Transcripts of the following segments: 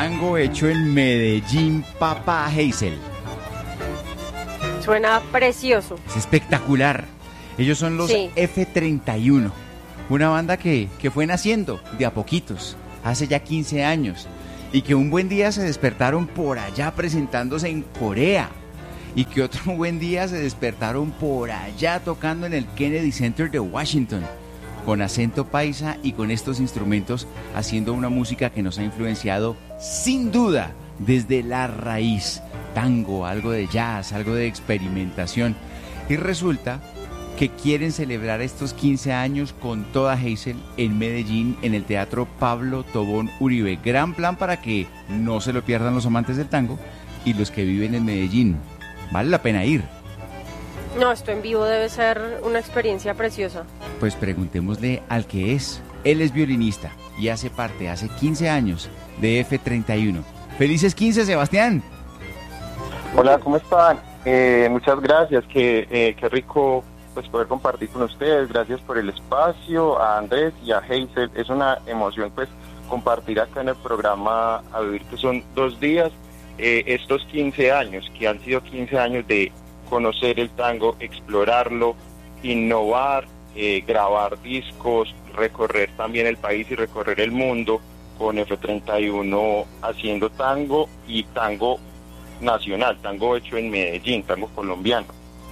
tango hecho en Medellín, Papa Hazel. Suena precioso. Es espectacular. Ellos son los Sí. F31, una banda que fue naciendo de a poquitos, hace ya 15 años, y que un buen día se despertaron por allá presentándose en Corea, y que otro buen día se despertaron por allá tocando en el Kennedy Center de Washington, con acento paisa y con estos instrumentos, haciendo una música que nos ha influenciado sin duda desde la raíz. Tango, algo de jazz, algo de experimentación. Y resulta que quieren celebrar estos 15 años con toda Hazel en Medellín, en el Teatro Pablo Tobón Uribe. Gran plan para que no se lo pierdan los amantes del tango y los que viven en Medellín. Vale la pena ir. No, esto en vivo debe ser una experiencia preciosa. Pues preguntémosle al que es. Él es violinista y hace parte hace 15 años de F31. ¡Felices 15, Sebastián! Hola, ¿cómo están? Muchas gracias, qué rico pues poder compartir con ustedes. Gracias por el espacio, a Andrés y a Hazel. Es una emoción pues compartir acá en el programa A Vivir, que son 2 días, estos 15 años, que han sido 15 años de conocer el tango, explorarlo, innovar, grabar discos, recorrer también el país y recorrer el mundo con F31 haciendo tango y tango nacional, tango hecho en Medellín, tango colombiano.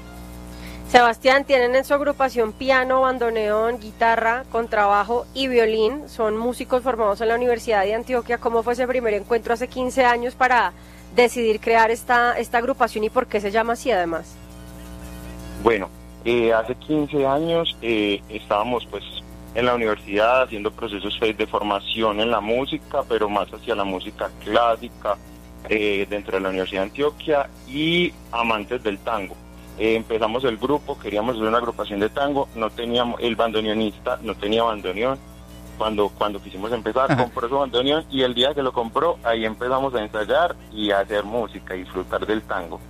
Sebastián, tienen en su agrupación piano, bandoneón, guitarra, contrabajo y violín. Son músicos formados en la Universidad de Antioquia. ¿Cómo fue ese primer encuentro hace 15 años para decidir crear esta agrupación y por qué se llama así además? Bueno, hace 15 años estábamos pues en la universidad haciendo procesos de formación en la música, pero más hacia la música clásica, dentro de la Universidad de Antioquia, y amantes del tango. Empezamos el grupo, queríamos hacer una agrupación de tango, no teníamos, el bandoneonista no tenía bandoneón. Cuando quisimos empezar, compró su bandoneón y el día que lo compró, ahí empezamos a ensayar y a hacer música, y disfrutar del tango.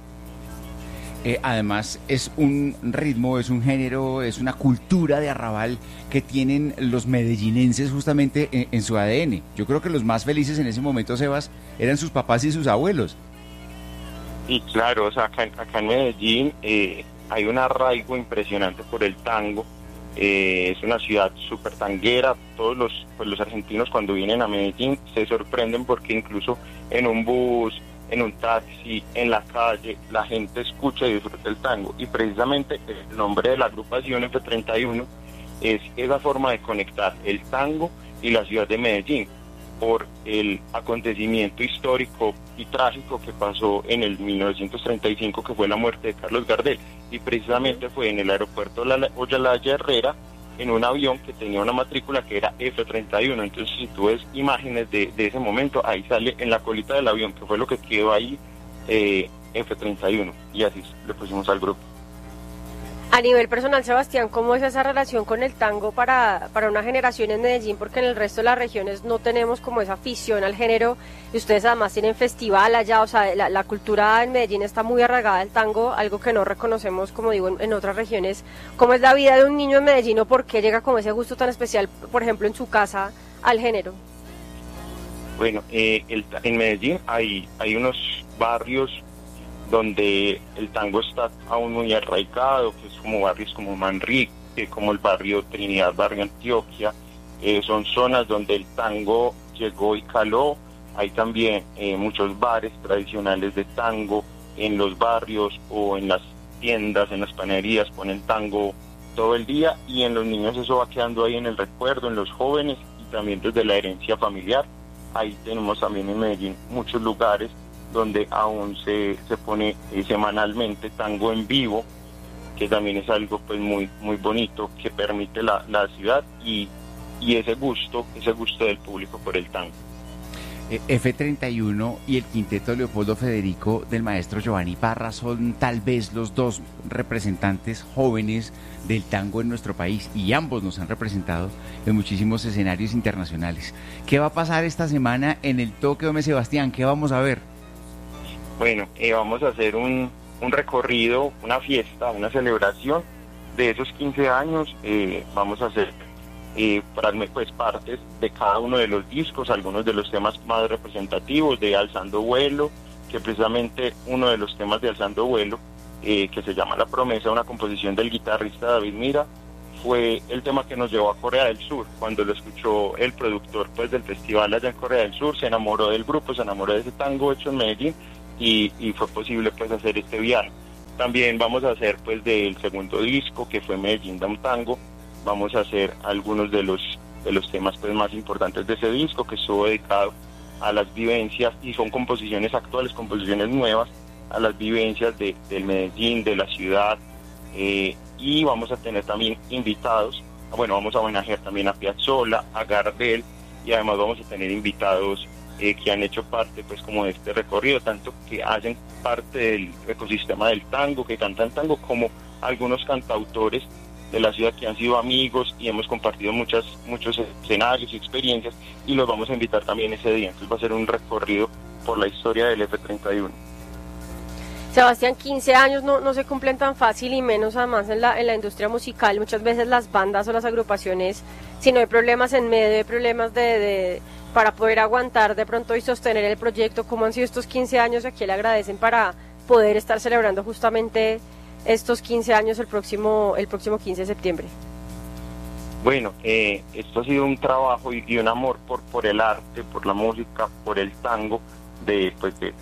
Además es un ritmo, es un género, es una cultura de arrabal que tienen los medellinenses justamente en su ADN. Yo creo que los más felices en ese momento, Sebas, eran sus papás y sus abuelos. Y claro, o sea, acá en Medellín hay un arraigo impresionante por el tango. Es una ciudad súper tanguera. Todos los argentinos cuando vienen a Medellín se sorprenden porque incluso en un bus, en un taxi, en la calle, la gente escucha y disfruta el tango. Y precisamente el nombre de la agrupación F31 es esa forma de conectar el tango y la ciudad de Medellín, por el acontecimiento histórico y trágico que pasó en el 1935, que fue la muerte de Carlos Gardel. Y precisamente fue en el aeropuerto Olaya Herrera, en un avión que tenía una matrícula que era F31. Entonces, si tú ves imágenes de ese momento, ahí sale en la colita del avión, que fue lo que quedó ahí, F31. Y así le pusimos al grupo. A nivel personal, Sebastián, ¿cómo es esa relación con el tango para una generación en Medellín? Porque en el resto de las regiones no tenemos como esa afición al género, y ustedes además tienen festival allá, o sea, la cultura en Medellín está muy arraigada al tango, algo que no reconocemos, como digo, en otras regiones. ¿Cómo es la vida de un niño en Medellín o por qué llega como ese gusto tan especial, por ejemplo, en su casa, al género? Bueno, en Medellín hay unos barrios donde el tango está aún muy arraigado, que es como barrios como Manrique, como el barrio Trinidad, barrio Antioquia. Son zonas donde el tango llegó y caló. Hay también muchos bares tradicionales de tango en los barrios, o en las tiendas, en las panaderías ponen tango todo el día, y en los niños eso va quedando ahí en el recuerdo, en los jóvenes, y también desde la herencia familiar. Ahí tenemos también en Medellín muchos lugares donde aún se pone semanalmente tango en vivo, que también es algo pues muy bonito, que permite la ciudad y ese gusto del público por el tango. F31 y el quinteto Leopoldo Federico del maestro Giovanni Parra son tal vez los dos representantes jóvenes del tango en nuestro país, y ambos nos han representado en muchísimos escenarios internacionales. ¿Qué va a pasar esta semana en el Toque, hombre Sebastián? ¿Qué vamos a ver? Bueno, vamos a hacer un recorrido, una fiesta, una celebración de esos 15 años. Vamos a hacer pues partes de cada uno de los discos, algunos de los temas más representativos de Alzando Vuelo, que precisamente uno de los temas de Alzando Vuelo, que se llama La Promesa, una composición del guitarrista David Mira, fue el tema que nos llevó a Corea del Sur. Cuando lo escuchó el productor pues del festival allá en Corea del Sur, se enamoró del grupo, se enamoró de ese tango hecho en Medellín y fue posible pues hacer este viaje. También vamos a hacer pues del segundo disco, que fue Medellín da un tango, vamos a hacer algunos de los temas pues más importantes de ese disco, que estuvo dedicado a las vivencias, y son composiciones actuales, composiciones nuevas, a las vivencias del Medellín, de la ciudad, y vamos a tener también invitados. Bueno, vamos a homenajear también a Piazzolla, a Gardel, y además vamos a tener invitados que han hecho parte pues como de este recorrido, tanto que hacen parte del ecosistema del tango, que cantan tango, como algunos cantautores de la ciudad que han sido amigos y hemos compartido muchos escenarios y experiencias, y los vamos a invitar también ese día. Entonces va a ser un recorrido por la historia del F31. Sebastián, 15 años no se cumplen tan fácil, y menos además en la industria musical. Muchas veces las bandas o las agrupaciones, si no hay problemas en medio, hay problemas para poder aguantar de pronto y sostener el proyecto. ¿Cómo han sido estos 15 años? ¿A quién le agradecen para poder estar celebrando justamente estos 15 años el próximo 15 de septiembre? Bueno, esto ha sido un trabajo y un amor por el arte, por la música, por el tango, de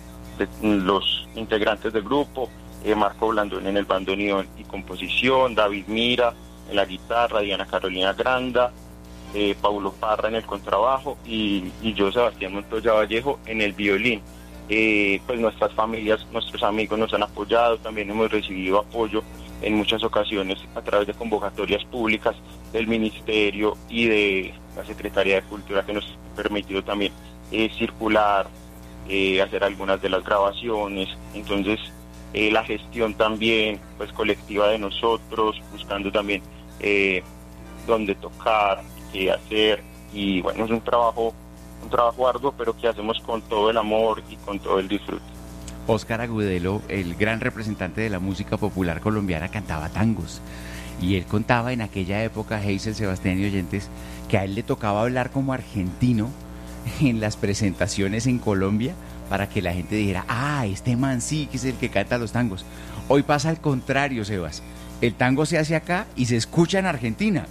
los integrantes del grupo, Marco Blandón en el bandoneón y composición, David Mira en la guitarra, Diana Carolina Granda, Paulo Parra en el contrabajo y yo, Sebastián Montoya Vallejo, en el violín. Pues nuestras familias, nuestros amigos nos han apoyado, también hemos recibido apoyo en muchas ocasiones a través de convocatorias públicas del Ministerio y de la Secretaría de Cultura, que nos ha permitido también circular, hacer algunas de las grabaciones. Entonces la gestión también pues colectiva de nosotros, buscando también dónde tocar, qué hacer, y bueno, es un trabajo arduo, pero que hacemos con todo el amor y con todo el disfrute. Óscar Agudelo, el gran representante de la música popular colombiana, cantaba tangos, y él contaba en aquella época, Hazel, Sebastián y oyentes, que a él le tocaba hablar como argentino en las presentaciones en Colombia para que la gente dijera, este man sí que es el que canta los tangos. Hoy pasa al contrario, Sebas, el tango se hace acá y se escucha en Argentina.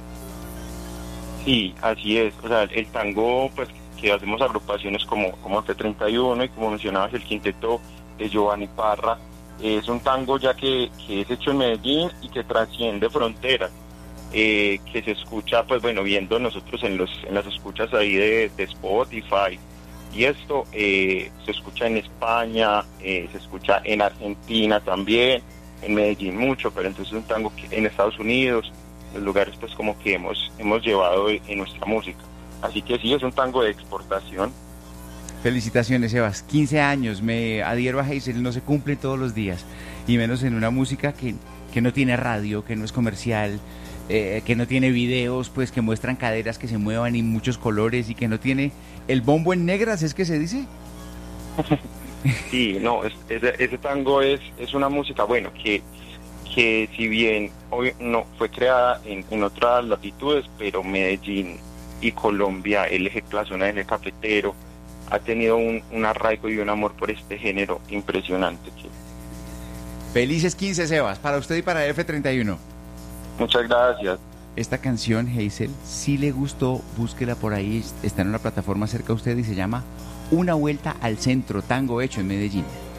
Sí, así es. O sea, el tango, pues que hacemos agrupaciones como F31 y como mencionabas el quinteto de Giovanni Parra, es un tango ya que es hecho en Medellín y que trasciende fronteras, que se escucha, pues bueno, viendo nosotros en las escuchas ahí de Spotify, y esto se escucha en España, se escucha en Argentina también, en Medellín mucho, pero entonces es un tango que en Estados Unidos, los lugares pues como que hemos llevado en nuestra música. Así que sí, es un tango de exportación. Felicitaciones, Sebas. 15 años, me adhiero a Hazel, no se cumplen todos los días, y menos en una música que no tiene radio, que no es comercial, que no tiene videos pues que muestran caderas que se muevan y muchos colores, y que no tiene el bombo en negras, ¿es que se dice? Sí, no, ese tango es una música, bueno, que si bien hoy no fue creada en otras latitudes, pero Medellín y Colombia, la zona del eje cafetero, ha tenido un arraigo y un amor por este género impresionante. Felices 15, Sebas, para usted y para F31. Muchas gracias. Esta canción, Hazel, si le gustó, búsquela por ahí, está en una plataforma cerca de usted y se llama Una Vuelta al Centro, tango hecho en Medellín.